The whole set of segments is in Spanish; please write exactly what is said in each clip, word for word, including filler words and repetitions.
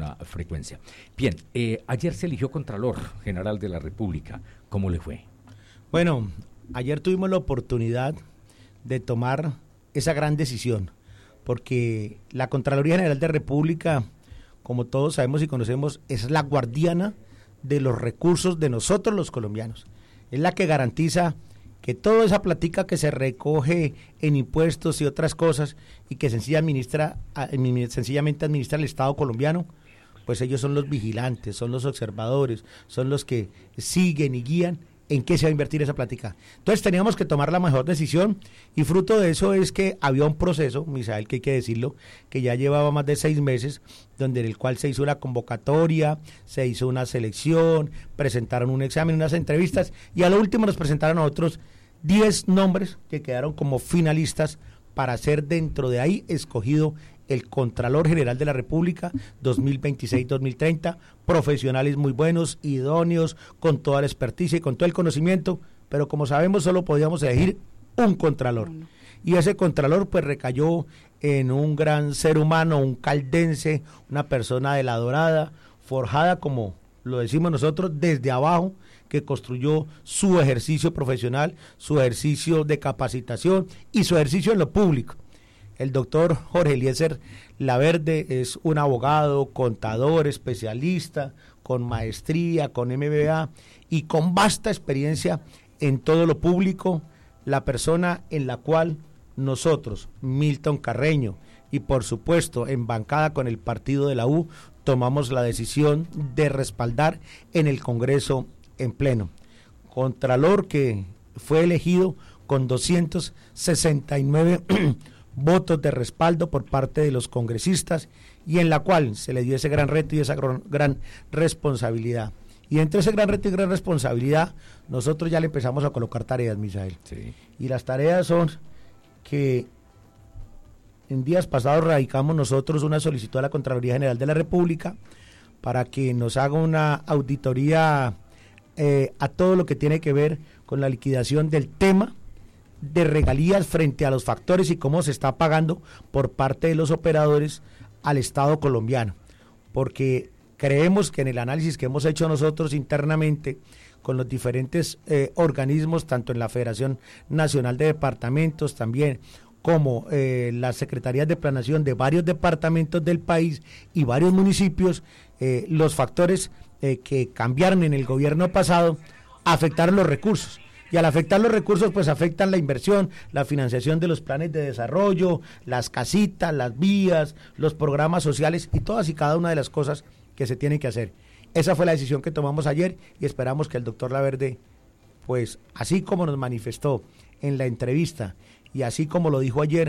máxima frecuencia. Bien, eh, ayer se eligió Contralor General de la República. ¿Cómo le fue? Bueno, ayer tuvimos la oportunidad de tomar esa gran decisión, porque la Contraloría General de la República, como todos sabemos y conocemos, es la guardiana de los recursos de nosotros los colombianos. Es la que garantiza que toda esa platica que se recoge en impuestos y otras cosas y que sencilla administra, sencillamente administra el Estado colombiano, pues ellos son los vigilantes, son los observadores, son los que siguen y guían en qué se va a invertir esa plática. Entonces teníamos que tomar la mejor decisión y fruto de eso es que había un proceso, Misael, que hay que decirlo, que ya llevaba más de seis meses, donde en el cual se hizo una convocatoria, se hizo una selección, presentaron un examen, unas entrevistas y a lo último nos presentaron a otros diez nombres que quedaron como finalistas para ser dentro de ahí escogido el Contralor General de la República dos mil veintiséis dos mil treinta, profesionales muy buenos, idóneos, con toda la experticia y con todo el conocimiento, pero como sabemos solo podíamos elegir un Contralor. Y ese Contralor pues recayó en un gran ser humano, un caldense, una persona de la dorada, forjada como lo decimos nosotros desde abajo, que construyó su ejercicio profesional, su ejercicio de capacitación y su ejercicio en lo público. El doctor Jorge Eliezer Laverde es un abogado, contador, especialista, con maestría, con M B A y con vasta experiencia en todo lo público, la persona en la cual nosotros, Milton Carreño, y por supuesto en bancada con el partido de la U, tomamos la decisión de respaldar en el Congreso en pleno. Contralor que fue elegido con doscientos sesenta y nueve votos de respaldo por parte de los congresistas y en la cual se le dio ese gran reto y esa gran, gran responsabilidad. Y entre ese gran reto y gran responsabilidad, nosotros ya le empezamos a colocar tareas, Misael. Sí. Y las tareas son que en días pasados radicamos nosotros una solicitud a la Contraloría General de la República para que nos haga una auditoría eh, a todo lo que tiene que ver con la liquidación del tema de regalías frente a los factores y cómo se está pagando por parte de los operadores al Estado colombiano, porque creemos que en el análisis que hemos hecho nosotros internamente con los diferentes eh, organismos, tanto en la Federación Nacional de Departamentos también, como eh, las secretarías de planación de varios departamentos del país y varios municipios, eh, los factores eh, que cambiaron en el gobierno pasado afectaron los recursos. Y al afectar los recursos, pues afectan la inversión, la financiación de los planes de desarrollo, las casitas, las vías, los programas sociales y todas y cada una de las cosas que se tienen que hacer. Esa fue la decisión que tomamos ayer y esperamos que el doctor Laverde, pues así como nos manifestó en la entrevista y así como lo dijo ayer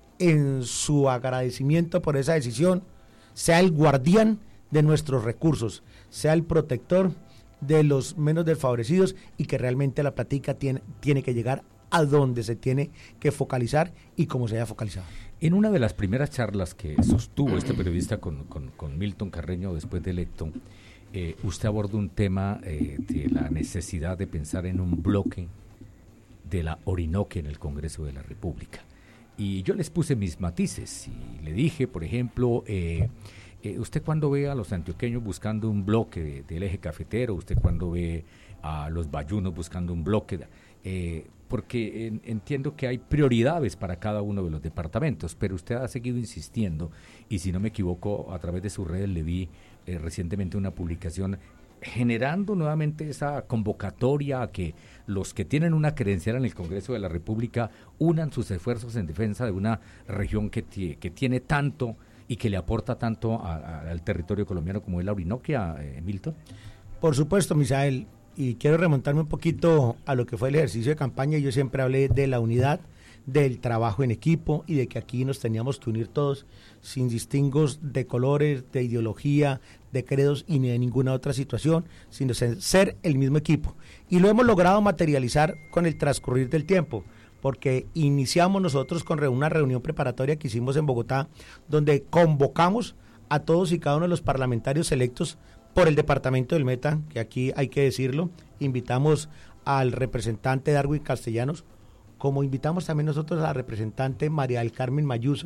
en su agradecimiento por esa decisión, sea el guardián de nuestros recursos, sea el protector de los menos desfavorecidos y que realmente la plática tiene, tiene que llegar a donde se tiene que focalizar y como se haya focalizado. En una de las primeras charlas que sostuvo este periodista con, con, con Milton Carreño después de electo, eh, usted abordó un tema eh, de la necesidad de pensar en un bloque de la Orinoquia en el Congreso de la República. Y yo les puse mis matices y le dije, por ejemplo, eh, eh, usted cuando ve a los antioqueños buscando un bloque de, del eje cafetero, usted cuando ve a los bayunos buscando un bloque, eh, porque en, entiendo que hay prioridades para cada uno de los departamentos, pero usted ha seguido insistiendo, y si no me equivoco, a través de sus redes le vi eh, recientemente una publicación generando nuevamente esa convocatoria a que los que tienen una credencial en el Congreso de la República unan sus esfuerzos en defensa de una región que, t- que tiene tanto y que le aporta tanto a, a, al territorio colombiano como es la Orinoquia, eh, Milton. Por supuesto, Misael, y quiero remontarme un poquito a lo que fue el ejercicio de campaña. Yo siempre hablé de la unidad, del trabajo en equipo y de que aquí nos teníamos que unir todos sin distingos de colores, de ideología, de credos y ni de ninguna otra situación, sino ser el mismo equipo. Y lo hemos logrado materializar con el transcurrir del tiempo, porque iniciamos nosotros con una reunión preparatoria que hicimos en Bogotá, donde convocamos a todos y cada uno de los parlamentarios electos por el departamento del Meta, que aquí hay que decirlo. Invitamos al representante Darwin Castellanos, como invitamos también nosotros a la representante María del Carmen Mayusa,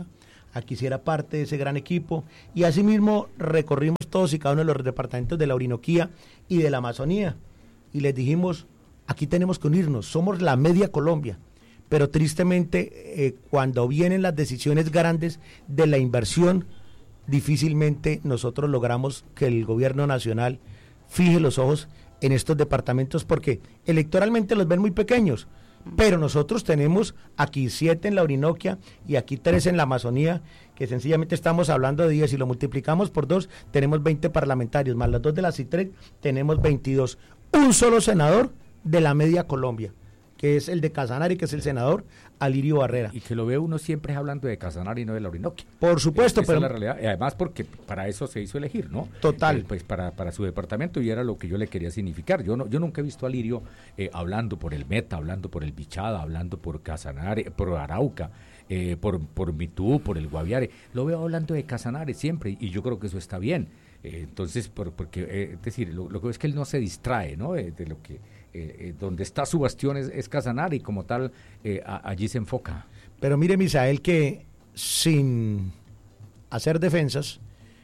aquí sí era parte de ese gran equipo, y asimismo recorrimos todos y cada uno de los departamentos de la Orinoquía y de la Amazonía, y les dijimos, aquí tenemos que unirnos, somos la media Colombia, pero tristemente eh, cuando vienen las decisiones grandes de la inversión, difícilmente nosotros logramos que el gobierno nacional fije los ojos en estos departamentos, porque electoralmente los ven muy pequeños, pero nosotros tenemos aquí siete en la Orinoquia y aquí tres en la Amazonía, que sencillamente estamos hablando de diez, y lo multiplicamos por dos, tenemos veinte parlamentarios, más los dos de la CITREC, tenemos veintidós. Un solo senador de la media Colombia, que es el de Casanare, que es el senador Alirio Barrera. Y que lo ve uno siempre hablando de Casanare y no de la Orinoquia. Por supuesto, Esa pero... es la realidad, y además porque para eso se hizo elegir, ¿no? Total. Eh, pues para, para su departamento, y era lo que yo le quería significar. Yo no yo nunca he visto a Alirio eh, hablando por el Meta, hablando por el Bichada, hablando por Casanare, por Arauca, eh, por, por Mitú, por el Guaviare. Lo veo hablando de Casanare siempre, y yo creo que eso está bien. Eh, entonces, por, porque, eh, es decir, lo, lo que es que él no se distrae, ¿no? Eh, de lo que, eh, eh, donde está su bastión es, es Casanare, y como tal, eh, a, allí se enfoca. Pero mire, Misael, que sin hacer defensas,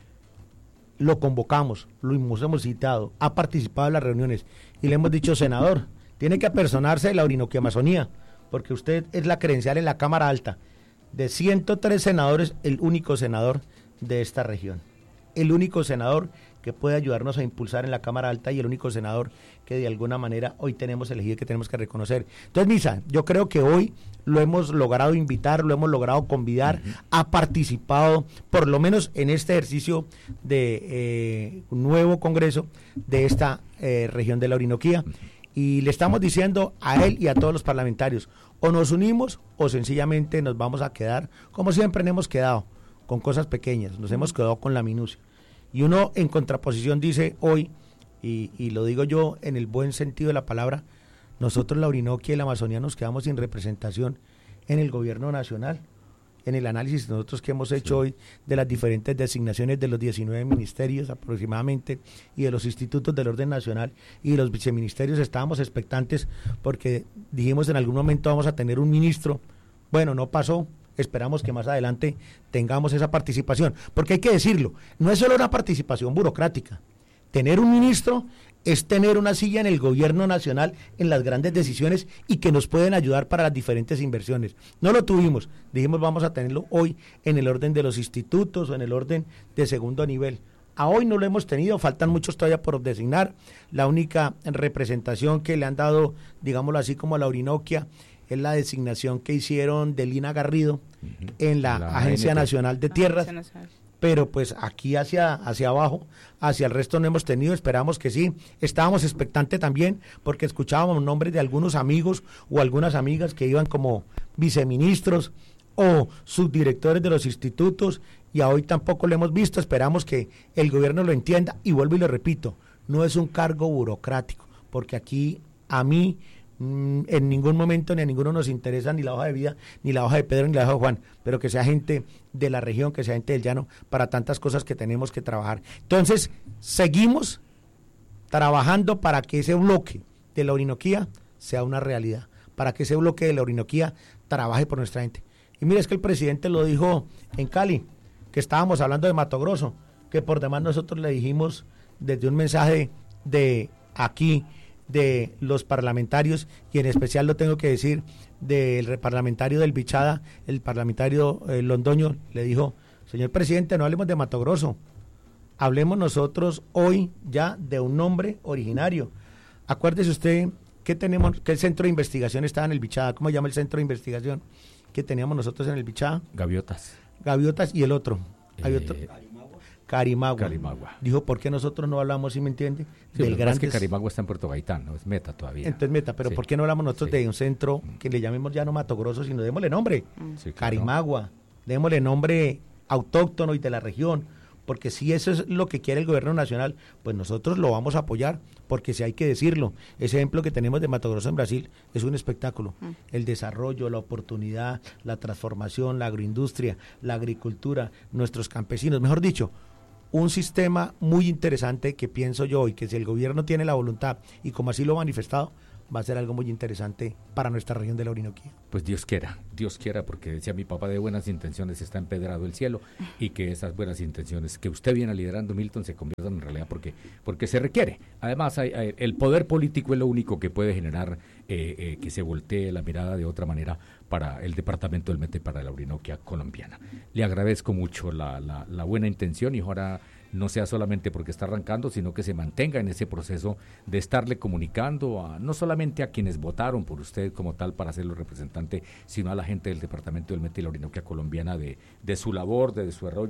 lo convocamos, lo hemos citado, ha participado en las reuniones, y le hemos dicho, senador, tiene que apersonarse de la Orinoquia Amazonía, porque usted es la credencial en la Cámara Alta. De ciento tres senadores, el único senador de esta región. El único senador que puede ayudarnos a impulsar en la Cámara Alta, y el único senador que de alguna manera hoy tenemos elegido, que tenemos que reconocer. Entonces, Misa, yo creo que hoy lo hemos logrado invitar, lo hemos logrado convidar, uh-huh. ha participado, por lo menos en este ejercicio de eh, un nuevo congreso de esta eh, región de la Orinoquía, uh-huh. y le estamos diciendo a él y a todos los parlamentarios, o nos unimos o sencillamente nos vamos a quedar, como siempre hemos quedado, con cosas pequeñas, nos hemos quedado con la minucia. Y uno en contraposición dice hoy, y, y lo digo yo en el buen sentido de la palabra, nosotros la Orinoquia y la Amazonía nos quedamos sin representación en el gobierno nacional, en el análisis nosotros que hemos hecho sí. hoy de las diferentes designaciones de los diecinueve ministerios aproximadamente, y de los institutos del orden nacional y de los viceministerios, estábamos expectantes porque dijimos en algún momento vamos a tener un ministro, bueno, no pasó. Esperamos que más adelante tengamos esa participación, porque hay que decirlo, no es solo una participación burocrática. Tener un ministro es tener una silla en el gobierno nacional en las grandes decisiones y que nos pueden ayudar para las diferentes inversiones. No lo tuvimos, dijimos vamos a tenerlo hoy en el orden de los institutos o en el orden de segundo nivel. A hoy no lo hemos tenido, faltan muchos todavía por designar. La única representación que le han dado, digámoslo así, como a la Orinoquia, es la designación que hicieron de Lina Garrido uh-huh. en la, la Agencia A N T. Nacional de Tierras, pero pues aquí hacia, hacia abajo, hacia el resto no hemos tenido, esperamos que sí. Estábamos expectantes también porque escuchábamos nombres de algunos amigos o algunas amigas que iban como viceministros o subdirectores de los institutos, y a hoy tampoco lo hemos visto. Esperamos que el gobierno lo entienda, y vuelvo y lo repito, no es un cargo burocrático, porque aquí a mí en ningún momento ni a ninguno nos interesa ni la hoja de vida, ni la hoja de Pedro, ni la hoja de Juan, pero que sea gente de la región, que sea gente del llano, para tantas cosas que tenemos que trabajar. Entonces, seguimos trabajando para que ese bloque de la Orinoquía sea una realidad, para que ese bloque de la Orinoquía trabaje por nuestra gente. Y mira, es que el presidente lo dijo en Cali, que estábamos hablando de Mato Grosso, que por demás nosotros le dijimos desde un mensaje de aquí, de los parlamentarios, y en especial lo tengo que decir del parlamentario del Bichada, el parlamentario eh, Londoño, le dijo, señor presidente, no hablemos de Mato Grosso, hablemos nosotros hoy ya de un nombre originario. Acuérdese usted que tenemos, que el centro de investigación estaba en el Bichada. ¿Cómo se llama el centro de investigación que teníamos nosotros en el Bichada? Gaviotas. Gaviotas, y el otro, hay eh, otro Carimagua. Carimagua. Dijo, ¿por qué nosotros no hablamos, si me entiende? Sí, del grandes... es que Carimagua está en Puerto Gaitán, no es Meta todavía. Entonces Meta, pero sí. ¿por qué no hablamos nosotros sí. de un centro que le llamemos ya no Mato Grosso, sino démosle nombre? Sí, claro. Carimagua, démosle nombre autóctono y de la región, porque si eso es lo que quiere el gobierno nacional, pues nosotros lo vamos a apoyar, porque si hay que decirlo, ese ejemplo que tenemos de Mato Grosso en Brasil es un espectáculo. Mm. El desarrollo, la oportunidad, la transformación, la agroindustria, la agricultura, nuestros campesinos, mejor dicho, un sistema muy interesante que pienso yo, y que si el gobierno tiene la voluntad, y como así lo ha manifestado, va a ser algo muy interesante para nuestra región de la Orinoquía. Pues Dios quiera, Dios quiera, porque decía mi papá, de buenas intenciones está empedrado el cielo, y que esas buenas intenciones que usted viene liderando, Milton, se conviertan en realidad porque, porque se requiere. Además, hay, hay, el poder político es lo único que puede generar eh, eh, que se voltee la mirada de otra manera para el departamento del Meta y para la Orinoquia colombiana. Le agradezco mucho la, la, la buena intención, y ahora no sea solamente porque está arrancando, sino que se mantenga en ese proceso de estarle comunicando a, no solamente a quienes votaron por usted como tal para hacerlo representante, sino a la gente del departamento del Meta y la Orinoquia colombiana de, de su labor, de, de su error